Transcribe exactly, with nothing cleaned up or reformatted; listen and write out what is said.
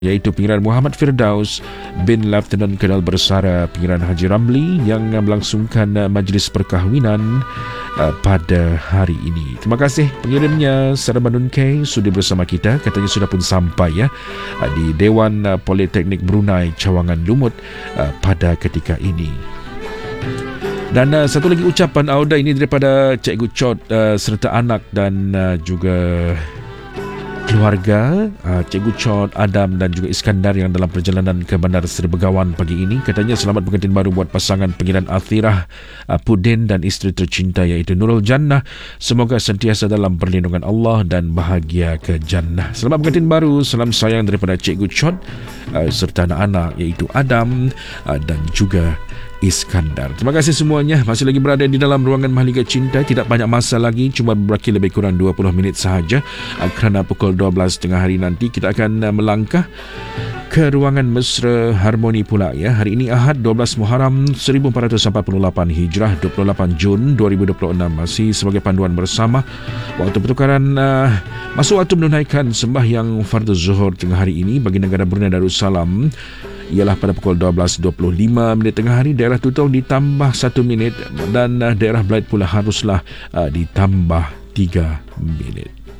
iaitu Pengiran Muhammad Firdaus bin Lieutenant Colonel Bersara Pengiran Haji Ramli yang melangsungkan majlis perkahwinan uh, pada hari ini. Terima kasih pengirimnya Sarabanun K sudi bersama kita, katanya sudah pun sampai ya uh, di Dewan uh, Politeknik Brunei Cawangan Lumut uh, pada ketika ini. Dan uh, satu lagi ucapan Auda ini daripada Cikgu Chot uh, serta anak dan uh, juga keluarga uh, Cikgu Chot, Adam dan juga Iskandar yang dalam perjalanan ke Bandar Seri Begawan pagi ini. Katanya selamat pengantin baru buat pasangan Pengiran Athirah uh, Pudin dan isteri tercinta iaitu Nurul Jannah. Semoga sentiasa dalam perlindungan Allah dan bahagia ke Jannah. Selamat pengantin baru, salam sayang daripada Cikgu Chot uh, serta anak-anak iaitu Adam uh, dan juga Iskandar. Terima kasih semuanya. Masih lagi berada di dalam ruangan Mahligai Cinta. Tidak banyak masa lagi, cuma berakhir lebih kurang dua puluh minit sahaja. Kerana pukul dua belas tengah hari nanti kita akan melangkah ke ruangan mesra harmoni pula ya. Hari ini Ahad dua belas Muharram seribu empat ratus empat puluh lapan Hijrah, dua puluh lapan Jun dua ribu dua puluh enam. Masih sebagai panduan bersama waktu pertukaran uh, masuk waktu menunaikan sembahyang fardu zuhur tengah hari ini bagi negara Brunei Darussalam ialah pada pukul dua belas dua puluh lima minit tengah hari. Daerah Tutong ditambah satu minit dan uh, daerah Belait pula haruslah uh, ditambah tiga minit.